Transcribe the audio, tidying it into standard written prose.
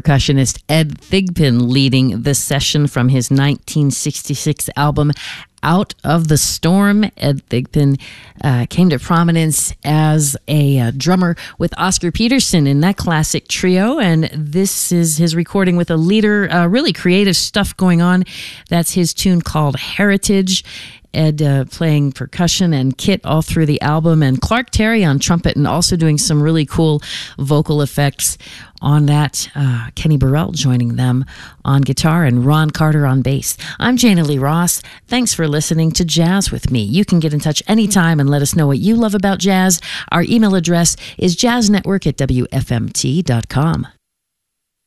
percussionist Ed Thigpen leading the session from his 1966 album Out of the Storm. Ed Thigpen came to prominence as a drummer with Oscar Peterson in that classic trio, and this is his recording with a leader, really creative stuff going on. That's his tune called Heritage. Ed playing percussion and kit all through the album, and Clark Terry on trumpet, and also doing some really cool vocal effects on that. Kenny Burrell joining them on guitar and Ron Carter on bass. I'm Jana Lee Ross. Thanks for listening to Jazz with me. You can get in touch anytime and let us know what you love about jazz. Our email address is jazznetwork@wfmt.com.